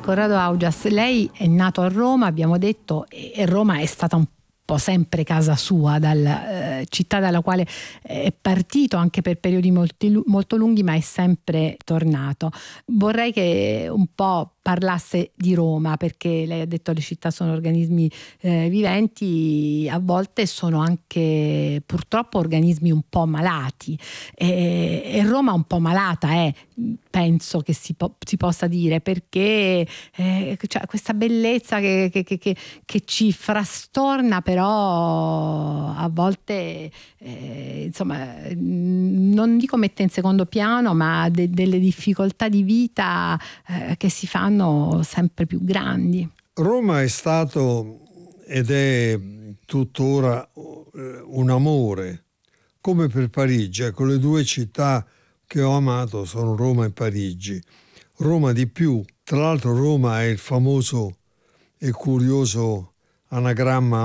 Corrado Augias, lei è nato a Roma, abbiamo detto, e Roma è stata un po' sempre casa sua, città dalla quale è partito anche per periodi molto lunghi, ma è sempre tornato. Vorrei che un po' parlasse di Roma, perché lei ha detto le città sono organismi viventi, a volte sono anche purtroppo organismi un po' malati, e Roma un po' malata penso che si possa dire, perché cioè, questa bellezza che ci frastorna, però a volte insomma non dico mette in secondo piano, ma delle difficoltà di vita che si fanno sempre più grandi. Roma è stato ed è tuttora un amore, come per Parigi. Ecco, le due città che ho amato sono Roma e Parigi. Roma di più. Tra l'altro Roma è il famoso e curioso anagramma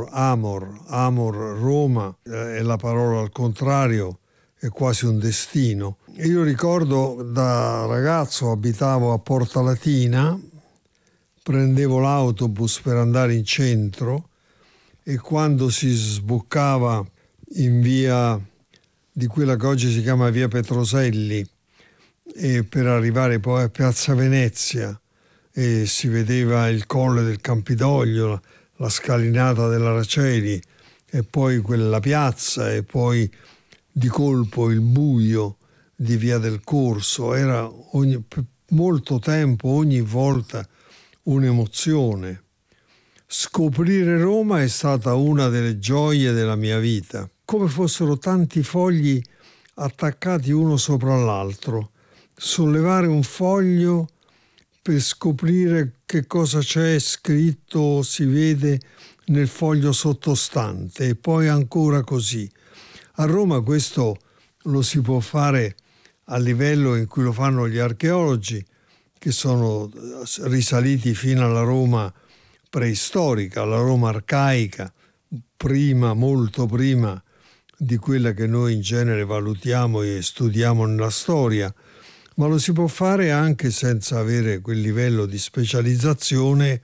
amor, Roma è la parola al contrario, è quasi un destino. Io ricordo da ragazzo abitavo a Porta Latina, prendevo l'autobus per andare in centro e quando si sboccava in via di quella che oggi si chiama via Petroselli e per arrivare poi a Piazza Venezia e si vedeva il colle del Campidoglio, la scalinata dell'Araceli e poi quella piazza e poi di colpo il buio di via del Corso, era molto tempo, ogni volta un'emozione. Scoprire Roma è stata una delle gioie della mia vita, come fossero tanti fogli attaccati uno sopra l'altro. Sollevare un foglio per scoprire che cosa c'è scritto, si vede nel foglio sottostante e poi ancora così. A Roma questo lo si può fare a livello in cui lo fanno gli archeologi, che sono risaliti fino alla Roma preistorica, alla Roma arcaica, prima, molto prima di quella che noi in genere valutiamo e studiamo nella storia, ma lo si può fare anche senza avere quel livello di specializzazione,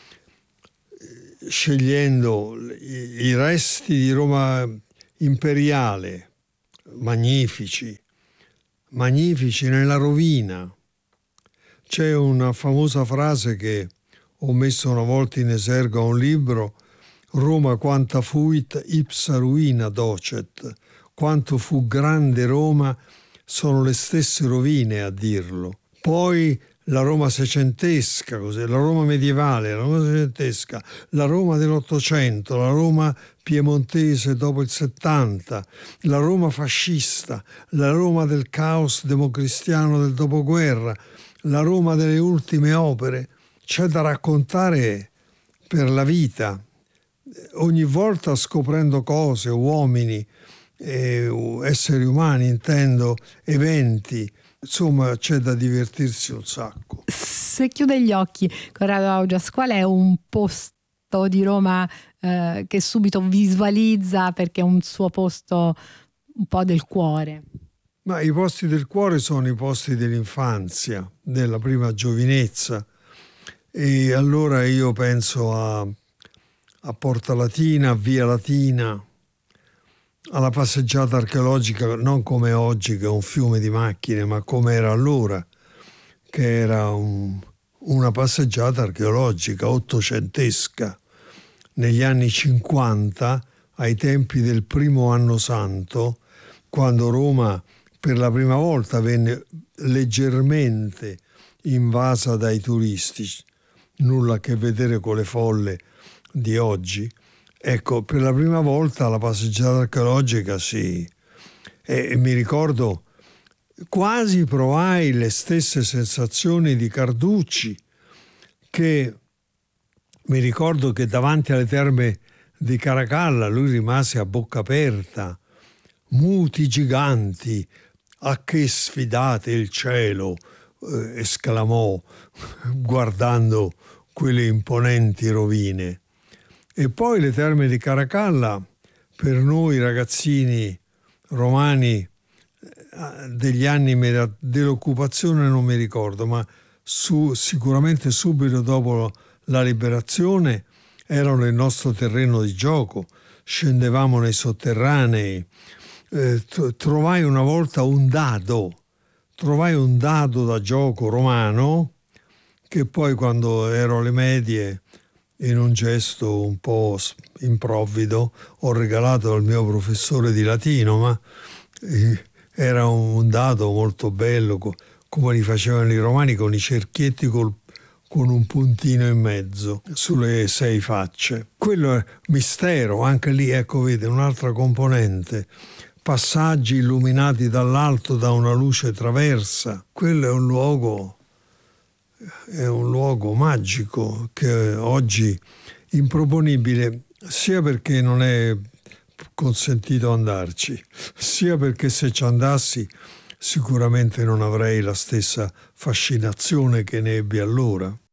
scegliendo i resti di Roma imperiale, magnifici nella rovina. C'è una famosa frase che ho messo una volta in esergo a un libro: Roma quanta fuit ipsa ruina docet. Quanto fu grande Roma sono le stesse rovine a dirlo. Poi la Roma secentesca, la Roma medievale, la Roma secentesca, la Roma dell'Ottocento, la Roma piemontese dopo il 70, la Roma fascista, la Roma del caos democristiano del dopoguerra, la Roma delle ultime opere. C'è da raccontare per la vita, ogni volta scoprendo cose, uomini, esseri umani, intendo, eventi. Insomma, c'è da divertirsi un sacco. Se chiude gli occhi, Corrado Augias, qual è un posto di Roma che subito visualizza perché è un suo posto un po' del cuore? Ma i posti del cuore sono i posti dell'infanzia, della prima giovinezza. E allora io penso a Porta Latina, a Via Latina, alla passeggiata archeologica, non come oggi che è un fiume di macchine, ma come era allora, che era una passeggiata archeologica ottocentesca. Negli anni 50, ai tempi del primo anno santo, quando Roma per la prima volta venne leggermente invasa dai turisti, nulla a che vedere con le folle di oggi. Ecco, per la prima volta la passeggiata archeologica sì. E mi ricordo, quasi provai le stesse sensazioni di Carducci, che mi ricordo che davanti alle terme di Caracalla lui rimase a bocca aperta. Muti giganti, a che sfidate il cielo, esclamò guardando quelle imponenti rovine. E poi le terme di Caracalla, per noi ragazzini romani degli anni dell'occupazione non mi ricordo, ma sicuramente subito dopo la liberazione, erano il nostro terreno di gioco. Scendevamo nei sotterranei. Trovai una volta un dado da gioco romano che poi, quando ero alle medie, in un gesto un po' improvvido, ho regalato al mio professore di latino, ma era un dado molto bello, come li facevano i romani, con i cerchietti con un puntino in mezzo sulle 6 facce. Quello è mistero, anche lì, ecco, vede, un'altra componente. Passaggi illuminati dall'alto da una luce traversa. Quello è un luogo magico che oggi improponibile, sia perché non è consentito andarci, sia perché se ci andassi sicuramente non avrei la stessa fascinazione che ne ebbi allora.